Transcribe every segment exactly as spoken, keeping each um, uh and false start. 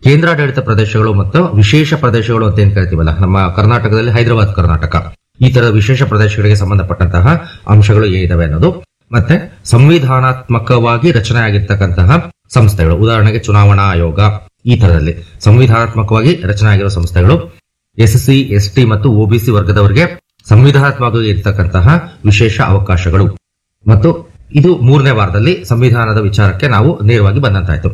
ಕೇಂದ್ರಾಡಳಿತ ಪ್ರದೇಶಗಳು ಮತ್ತು ವಿಶೇಷ ಪ್ರದೇಶಗಳು ಅಂತ ಏನ್ ಕರಿತೀವಲ್ಲ, ನಮ್ಮ ಕರ್ನಾಟಕದಲ್ಲಿ ಹೈದರಾಬಾದ್ ಕರ್ನಾಟಕ, ಈ ತರದ ವಿಶೇಷ ಪ್ರದೇಶಗಳಿಗೆ ಸಂಬಂಧಪಟ್ಟಂತಹ ಅಂಶಗಳು ಏನಿದಾವೆ ಅನ್ನೋದು. ಮತ್ತೆ ಸಂವಿಧಾನಾತ್ಮಕವಾಗಿ ರಚನೆ ಆಗಿರ್ತಕ್ಕಂತಹ ಸಂಸ್ಥೆಗಳು, ಉದಾಹರಣೆಗೆ ಚುನಾವಣಾ ಆಯೋಗ, ಈ ತರದಲ್ಲಿ ಸಂವಿಧಾನಾತ್ಮಕವಾಗಿ ರಚನೆ ಆಗಿರುವ ಸಂಸ್ಥೆಗಳು. ಎಸ್ ಸಿ ಎಸ್ ಟಿ ಮತ್ತು ಒಬಿಸಿ ವರ್ಗದವರಿಗೆ ಸಂವಿಧಾನಾತ್ಮಕವಾಗಿ ಇರತಕ್ಕಂತಹ ವಿಶೇಷ ಅವಕಾಶಗಳು. ಮತ್ತು ಇದು ಮೂರನೇ ವಾರದಲ್ಲಿ ಸಂವಿಧಾನದ ವಿಚಾರಕ್ಕೆ ನಾವು ನೇರವಾಗಿ ಬಂದಂತಾಯ್ತು.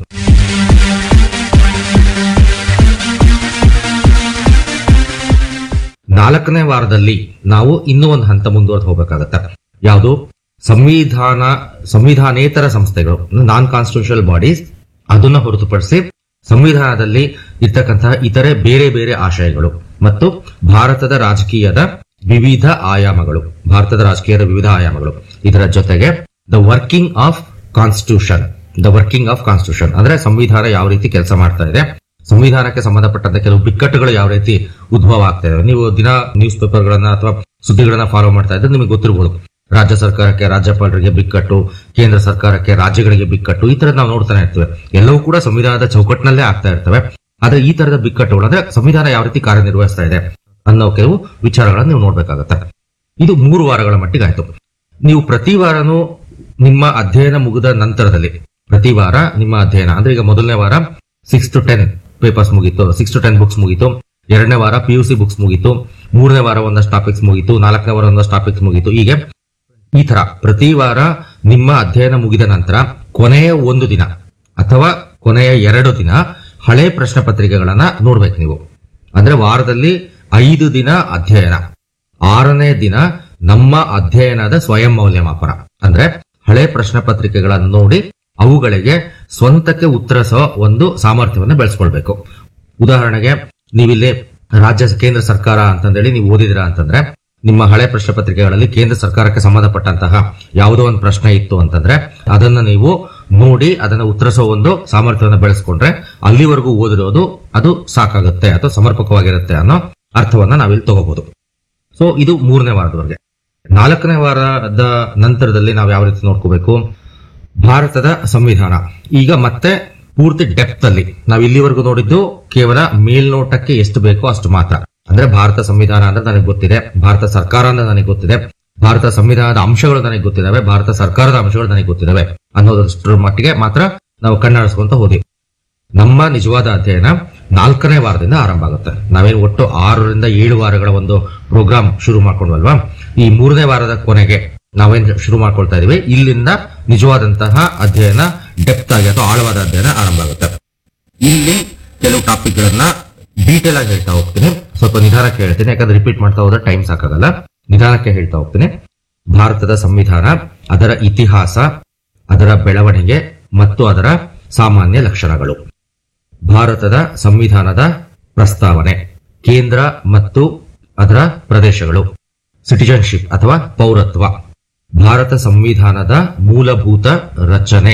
ನಾಲ್ಕನೇ ವಾರದಲ್ಲಿ ನಾವು ಇನ್ನೂ ಒಂದು ಹಂತ ಮುಂದುವರೆದು ಹೋಗಬೇಕಾಗತ್ತೆ. ಯಾವುದು? ಸಂವಿಧಾನ ಸಂವಿಧಾನೇತರ ಸಂಸ್ಥೆಗಳು, ನಾನ್ ಕಾನ್ಸ್ಟಿಟ್ಯೂಷನಲ್ ಬಾಡೀಸ್, ಅದನ್ನ ಹೊರತುಪಡಿಸಿ ಸಂವಿಧಾನದಲ್ಲಿ ಇರ್ತಕ್ಕಂತಹ ಇತರೆ ಬೇರೆ ಬೇರೆ ಆಶಯಗಳು ಮತ್ತು ಭಾರತದ ರಾಜಕೀಯದ ವಿವಿಧ ಆಯಾಮಗಳು ಭಾರತದ ರಾಜಕೀಯದ ವಿವಿಧ ಆಯಾಮಗಳು ಇದರ ಜೊತೆಗೆ the working of constitution the working of constitution ಅಂದ್ರೆ ಸಂವಿಧಾನ ಯಾವ ರೀತಿ ಕೆಲಸ ಮಾಡ್ತಾ ಇದೆ, ಸಂವಿಧಾನಕ್ಕೆ ಸಂಬಂಧಪಟ್ಟಂತ ಕೆಲವು ಬಿಕ್ಕಟ್ಟುಗಳು ಯಾವ ರೀತಿ ಉದ್ಭವ ಆಗ್ತಾ ಇದೆ. ನೀವು ದಿನ ನ್ಯೂಸ್ ಪೇಪರ್ ಗಳನ್ನ ಅಥವಾ ಸುದ್ದಿಗಳನ್ನ ಫಾಲೋ ಮಾಡ್ತಾ ಇದ್ರೆ ನಿಮಗೆ ಗೊತ್ತಿರಬಹುದು, ರಾಜ್ಯ ಸರ್ಕಾರಕ್ಕೆ ರಾಜ್ಯಪಾಲರಿಗೆ ಬಿಕ್ಕಟ್ಟು, ಕೇಂದ್ರ ಸರ್ಕಾರಕ್ಕೆ ರಾಜ್ಯಗಳಿಗೆ ಬಿಕ್ಕಟ್ಟು, ಈ ತರದ್ ನಾವು ನೋಡ್ತಾನೆ ಇರ್ತೇವೆ. ಎಲ್ಲವೂ ಕೂಡ ಸಂವಿಧಾನದ ಚೌಕಟ್ಟಿನಲ್ಲೇ ಆಗ್ತಾ ಇರ್ತವೆ. ಆದ್ರೆ ಈ ತರದ ಬಿಕ್ಕಟ್ಟುಗಳು ಅಂದ್ರೆ ಸಂವಿಧಾನ ಯಾವ ರೀತಿ ಕಾರ್ಯನಿರ್ವಹಿಸ್ತಾ ಇದೆ ಅನ್ನೋ ಕೆಲವು ವಿಚಾರಗಳನ್ನು ನೀವು ನೋಡ್ಬೇಕಾಗತ್ತೆ. ಇದು ಮೂರು ವಾರಗಳ ಮಟ್ಟಿಗೆ ಆಯ್ತು. ನೀವು ಪ್ರತಿ ವಾರನೂ ನಿಮ್ಮ ಅಧ್ಯಯನ ಮುಗಿದ ನಂತರದಲ್ಲಿ ಪ್ರತಿ ವಾರ ನಿಮ್ಮ ಅಧ್ಯಯನ ಅಂದ್ರೆ ಈಗ ಮೊದಲನೇ ವಾರ ಸಿಕ್ಸ್ ಟು ಟೆನ್ ಪೇಪರ್ಸ್ ಮುಗೀತು, ಸಿಕ್ಸ್ ಟು ಟೆನ್ ಬುಕ್ಸ್ ಮುಗೀತು. ಎರಡನೇ ವಾರ ಪಿಯುಸಿ ಬುಕ್ಸ್ ಮುಗೀತು. ಮೂರನೇ ವಾರ ಒಂದಷ್ಟು ಟಾಪಿಕ್ಸ್ ಮುಗೀತು. ನಾಲ್ಕನೇ ವಾರ ಒಂದಷ್ಟು ಟಾಪಿಕ್ಸ್ ಮುಗೀತು. ಹೀಗೆ ಈ ತರ ಪ್ರತಿ ವಾರ ನಿಮ್ಮ ಅಧ್ಯಯನ ಮುಗಿದ ನಂತರ ಕೊನೆಯ ಒಂದು ದಿನ ಅಥವಾ ಕೊನೆಯ ಎರಡು ದಿನ ಹಳೆ ಪ್ರಶ್ನೆ ಪತ್ರಿಕೆಗಳನ್ನ ನೋಡ್ಬೇಕು ನೀವು. ಅಂದ್ರೆ ವಾರದಲ್ಲಿ ಐದು ದಿನ ಅಧ್ಯಯನ, ಆರನೇ ದಿನ ನಮ್ಮ ಅಧ್ಯಯನದ ಸ್ವಯಂ ಮೌಲ್ಯಮಾಪನ. ಅಂದ್ರೆ ಹಳೆ ಪ್ರಶ್ನೆ ಪತ್ರಿಕೆಗಳನ್ನು ನೋಡಿ ಅವುಗಳಿಗೆ ಸ್ವಂತಕ್ಕೆ ಉತ್ತರಿಸುವ ಒಂದು ಸಾಮರ್ಥ್ಯವನ್ನು ಬೆಳೆಸ್ಕೊಳ್ಬೇಕು. ಉದಾಹರಣೆಗೆ ನೀವಿಲ್ಲಿ ರಾಜ್ಯ ಕೇಂದ್ರ ಸರ್ಕಾರ ಅಂತಂದೇಳಿ ನೀವು ಓದಿದಿರಾ ಅಂತಂದ್ರೆ ನಿಮ್ಮ ಹಳೆ ಪ್ರಶ್ನೆ ಪತ್ರಿಕೆಗಳಲ್ಲಿ ಕೇಂದ್ರ ಸರ್ಕಾರಕ್ಕೆ ಸಂಬಂಧಪಟ್ಟಂತಹ ಯಾವುದೋ ಒಂದು ಪ್ರಶ್ನೆ ಇತ್ತು ಅಂತಂದ್ರೆ ಅದನ್ನ ನೀವು ನೋಡಿ ಅದನ್ನ ಉತ್ತರಿಸೋ ಒಂದು ಸಾಮರ್ಥ್ಯವನ್ನು ಬೆಳೆಸ್ಕೊಂಡ್ರೆ ಅಲ್ಲಿವರೆಗೂ ಓದಿರೋದು ಅದು ಸಾಕಾಗುತ್ತೆ ಅಥವಾ ಸಮರ್ಪಕವಾಗಿರುತ್ತೆ ಅನ್ನೋ ಅರ್ಥವನ್ನ ನಾವಿಲ್ಲಿ ತಗೋಬಹುದು. ಸೊ ಇದು ಮೂರನೇ ವಾರದವರೆಗೆ. ನಾಲ್ಕನೇ ವಾರದ ನಂತರದಲ್ಲಿ ನಾವು ಯಾವ ರೀತಿ ನೋಡ್ಕೋಬೇಕು? ಭಾರತದ ಸಂವಿಧಾನ. ಈಗ ಮತ್ತೆ ಪೂರ್ತಿ ಡೆಪ್ತ್ ಅಲ್ಲಿ ನಾವು ಇಲ್ಲಿವರೆಗೂ ನೋಡಿದ್ದು ಕೇವಲ ಮೇಲ್ನೋಟಕ್ಕೆ ಎಷ್ಟು ಬೇಕೋ ಅಷ್ಟು ಮಾತ್ರ. ಅಂದ್ರೆ ಭಾರತ ಸಂವಿಧಾನ ಅಂದ್ರೆ ನನಗೆ ಗೊತ್ತಿದೆ, ಭಾರತ ಸರ್ಕಾರ ಅಂದ್ರೆ ನನಗೆ ಗೊತ್ತಿದೆ, ಭಾರತ ಸಂವಿಧಾನದ ಅಂಶಗಳು ನನಗೆ ಗೊತ್ತಿದಾವೆ, ಭಾರತ ಸರ್ಕಾರದ ಅಂಶಗಳು ನನಗೆ ಗೊತ್ತಿದಾವೆ ಅನ್ನೋದಷ್ಟರ ಮಟ್ಟಿಗೆ ಮಾತ್ರ ನಾವು ಕಣ್ಣಾಡಿಸ್ಕೊಂತ ಹೋದ್ವಿ. ನಮ್ಮ ನಿಜವಾದ ಅಧ್ಯಯನ ನಾಲ್ಕನೇ ವಾರದಿಂದ ಆರಂಭ ಆಗುತ್ತೆ. ನಾವೇನು ಒಟ್ಟು ಆರರಿಂದ ಏಳು ವಾರಗಳ ಒಂದು ಪ್ರೋಗ್ರಾಮ್ ಶುರು ಮಾಡ್ಕೊಂಡ್ವಲ್ವಾ, ಈ ಮೂರನೇ ವಾರದ ಕೊನೆಗೆ ನಾವೇನ್ ಶುರು ಮಾಡ್ಕೊಳ್ತಾ ಇದೀವಿ, ಇಲ್ಲಿಂದ ನಿಜವಾದಂತಹ ಅಧ್ಯಯನ ಡೆಪ್ತ್ ಆಗಿ ಅಥವಾ ಆಳವಾದ ಅಧ್ಯಯನ ಆರಂಭ ಆಗುತ್ತೆ. ಇಲ್ಲಿ ಕೆಲವು ಟಾಪಿಕ್ ಗಳನ್ನ ಡೀಟೇಲ್ ಆಗಿ ಹೇಳ್ತಾ ಹೋಗ್ತೀನಿ, ಸ್ವಲ್ಪ ನಿಧಾನಕ್ಕೆ ಹೇಳ್ತೀನಿ, ಯಾಕಂದ್ರೆ ರಿಪೀಟ್ ಮಾಡ್ತಾ ಹೋದ್ರೆ ಟೈಮ್ ಸಾಕಾಗಲ್ಲ. ನಿಧಾನಕ್ಕೆ ಹೇಳ್ತಾ ಹೋಗ್ತೀನಿ. ಭಾರತದ ಸಂವಿಧಾನ, ಅದರ ಇತಿಹಾಸ, ಅದರ ಬೆಳವಣಿಗೆ ಮತ್ತು ಅದರ ಸಾಮಾನ್ಯ ಲಕ್ಷಣಗಳು. ಭಾರತದ ಸಂವಿಧಾನದ ಪ್ರಸ್ತಾವನೆ, ಕೇಂದ್ರ ಮತ್ತು ಅದರ ಪ್ರದೇಶಗಳು, ಸಿಟಿಜನ್ಶಿಪ್ ಅಥವಾ ಪೌರತ್ವ, ಭಾರತ ಸಂವಿಧಾನದ ಮೂಲಭೂತ ರಚನೆ,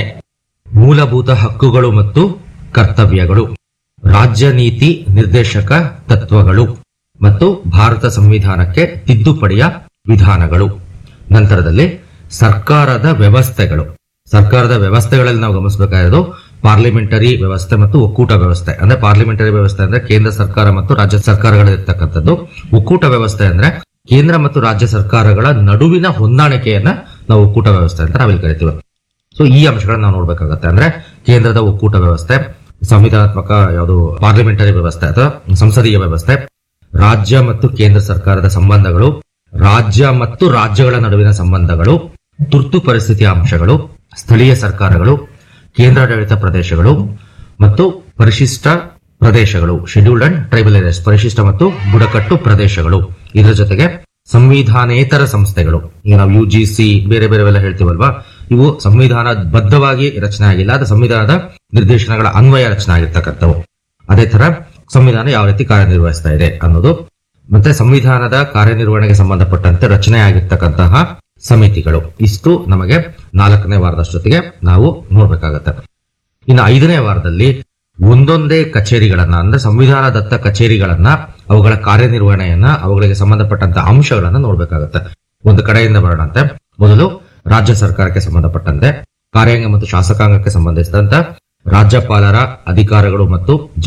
ಮೂಲಭೂತ ಹಕ್ಕುಗಳು ಮತ್ತು ಕರ್ತವ್ಯಗಳು, ರಾಜ್ಯ ನೀತಿ ನಿರ್ದೇಶಕ ತತ್ವಗಳು ಮತ್ತು ಭಾರತ ಸಂವಿಧಾನಕ್ಕೆ ತಿದ್ದುಪಡಿಯ ವಿಧಾನಗಳು. ನಂತರದಲ್ಲಿ ಸರ್ಕಾರದ ವ್ಯವಸ್ಥೆಗಳು. ಸರ್ಕಾರದ ವ್ಯವಸ್ಥೆಗಳಲ್ಲಿ ನಾವು ಗಮನಿಸಬೇಕಾಗಿರೋದು ಪಾರ್ಲಿಮೆಂಟರಿ ವ್ಯವಸ್ಥೆ ಮತ್ತು ಒಕ್ಕೂಟ ವ್ಯವಸ್ಥೆ. ಅಂದ್ರೆ ಪಾರ್ಲಿಮೆಂಟರಿ ವ್ಯವಸ್ಥೆ ಅಂದ್ರೆ ಕೇಂದ್ರ ಸರ್ಕಾರ ಮತ್ತು ರಾಜ್ಯ ಸರ್ಕಾರಗಳಿರ್ತಕ್ಕಂಥದ್ದು. ಒಕ್ಕೂಟ ವ್ಯವಸ್ಥೆ ಅಂದ್ರೆ ಕೇಂದ್ರ ಮತ್ತು ರಾಜ್ಯ ಸರ್ಕಾರಗಳ ನಡುವಿನ ಹೊಂದಾಣಿಕೆಯನ್ನ ನಾವು ಒಕ್ಕೂಟ ವ್ಯವಸ್ಥೆ ಅಂತ ನಾವಿಲ್ಲಿ ಕರಿತೀವಿ. ಸೊ ಈ ಅಂಶಗಳನ್ನ ನಾವು ನೋಡ್ಬೇಕಾಗತ್ತೆ. ಅಂದ್ರೆ ಕೇಂದ್ರದ ಒಕ್ಕೂಟ ವ್ಯವಸ್ಥೆ, ಸಂವಿಧಾನಾತ್ಮಕ ಯಾವುದು ಪಾರ್ಲಿಮೆಂಟರಿ ವ್ಯವಸ್ಥೆ ಅಥವಾ ಸಂಸದೀಯ ವ್ಯವಸ್ಥೆ, ರಾಜ್ಯ ಮತ್ತು ಕೇಂದ್ರ ಸರ್ಕಾರದ ಸಂಬಂಧಗಳು, ರಾಜ್ಯ ಮತ್ತು ರಾಜ್ಯಗಳ ನಡುವಿನ ಸಂಬಂಧಗಳು, ತುರ್ತು ಪರಿಸ್ಥಿತಿಯ ಅಂಶಗಳು, ಸ್ಥಳೀಯ ಸರ್ಕಾರಗಳು, ಕೇಂದ್ರಾಡಳಿತ ಪ್ರದೇಶಗಳು ಮತ್ತು ಪರಿಶಿಷ್ಟ ಪ್ರದೇಶಗಳು, ಶೆಡ್ಯೂಲ್ಡ್ ಅಂಡ್ ಟ್ರೈಬಲ್ ಏರಿಯಾಸ್, ಪರಿಶಿಷ್ಟ ಮತ್ತು ಬುಡಕಟ್ಟು ಪ್ರದೇಶಗಳು. ಇದರ ಜೊತೆಗೆ ಸಂವಿಧಾನೇತರ ಸಂಸ್ಥೆಗಳು, ಈಗ ನಾವು ಯು ಜಿ ಸಿ ಬೇರೆ ಬೇರೆವೆಲ್ಲ ಹೇಳ್ತೀವಲ್ವಾ, ಇವು ಸಂವಿಧಾನ ಬದ್ಧವಾಗಿ ರಚನೆ ಆಗಿಲ್ಲ, ಅದು ಸಂವಿಧಾನದ ನಿರ್ದೇಶನಗಳ ಅನ್ವಯ ರಚನೆ ಆಗಿರ್ತಕ್ಕಂಥವು. ಅದೇ ತರ ಸಂವಿಧಾನ ಯಾವ ರೀತಿ ಕಾರ್ಯನಿರ್ವಹಿಸ್ತಾ ಇದೆ ಅನ್ನೋದು, ಮತ್ತೆ ಸಂವಿಧಾನದ ಕಾರ್ಯನಿರ್ವಹಣೆಗೆ ಸಂಬಂಧಪಟ್ಟಂತೆ ರಚನೆ ಆಗಿರ್ತಕ್ಕಂತಹ ಸಮಿತಿಗಳು. ಇಷ್ಟು ನಮಗೆ ನಾಲ್ಕನೇ ವಾರದಷ್ಟೊತ್ತಿಗೆ ನಾವು ನೋಡ್ಬೇಕಾಗತ್ತೆ. ಇನ್ನು ಐದನೇ ವಾರದಲ್ಲಿ ಒಂದೊಂದೇ ಕಚೇರಿಗಳನ್ನ ಅಂದ್ರೆ ಸಂವಿಧಾನದತ್ತ ಕಚೇರಿಗಳನ್ನ, ಅವುಗಳ ಕಾರ್ಯನಿರ್ವಹಣೆಯನ್ನ, ಅವುಗಳಿಗೆ ಸಂಬಂಧಪಟ್ಟಂತ ಅಂಶಗಳನ್ನ ನೋಡ್ಬೇಕಾಗತ್ತೆ. ಒಂದು ಕಡೆಯಿಂದ ಬರೋಣಂತೆ. ಮೊದಲು ರಾಜ್ಯ ಸರ್ಕಾರಕ್ಕೆ ಸಂಬಂಧಪಟ್ಟಂತೆ ಕಾರ್ಯಾಂಗ ಮತ್ತು ಶಾಸಕಾಂಗಕ್ಕೆ ಸಂಬಂಧಿಸಿದಂತ ರಾಜ್ಯಪಾಲರ ಅಧಿಕಾರಗಳು ಮತ್ತು